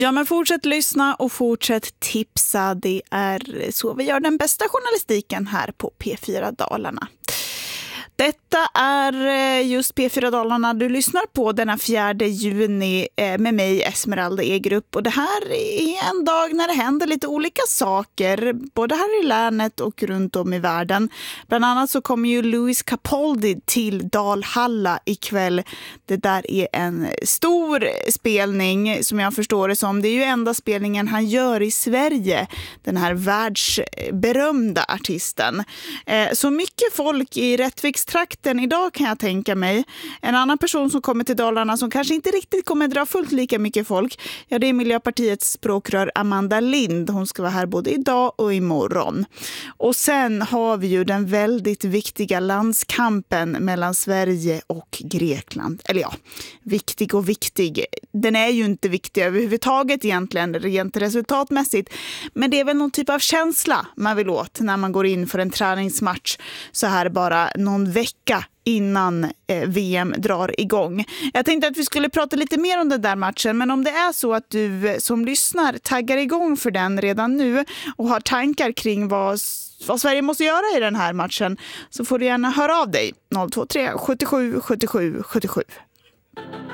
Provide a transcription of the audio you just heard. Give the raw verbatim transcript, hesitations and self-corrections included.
Ja, men fortsätt lyssna och fortsätt tipsa. Det är så vi gör den bästa journalistiken här på P fyra Dalarna. Detta är just P fyra Dalarna du lyssnar på denna fjärde juni med mig, Esmeralda Egrup. Och det här är en dag när det händer lite olika saker, både här i länet och runt om i världen. Bland annat så kommer ju Lewis Capaldi till Dalhalla ikväll. Det där är en stor spelning som jag förstår det som. Det är ju enda spelningen han gör i Sverige, den här världsberömda artisten. Så mycket folk i Rättviks trakten idag kan jag tänka mig. En annan person som kommer till Dalarna som kanske inte riktigt kommer dra fullt lika mycket folk, ja, det är Miljöpartiets språkrör Amanda Lind. Hon ska vara här både idag och imorgon. Och sen har vi ju den väldigt viktiga landskampen mellan Sverige och Grekland. Eller ja, viktig och viktig. Den är ju inte viktig överhuvudtaget egentligen rent resultatmässigt. Men det är väl någon typ av känsla man vill åt när man går in för en träningsmatch så här bara någon vecka innan eh, V M drar igång. Jag tänkte att vi skulle prata lite mer om den där matchen, men om det är så att du eh, som lyssnar taggar igång för den redan nu och har tankar kring vad, vad Sverige måste göra i den här matchen, så får du gärna höra av dig noll två tre sjuttiosju sjuttiosju sjuttiosju.